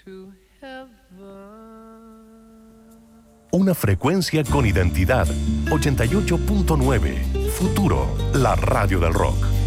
Una frecuencia con identidad. 88.9. Futuro, la radio del rock.